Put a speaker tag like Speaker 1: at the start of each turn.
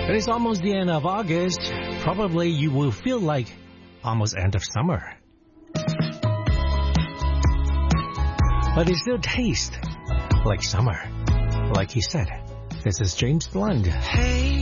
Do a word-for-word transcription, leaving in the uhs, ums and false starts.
Speaker 1: It is almost the end of August. Probably you will feel like almost end of summer. But it still tastes like summer. Like he said, this is James Blunt.
Speaker 2: Hey.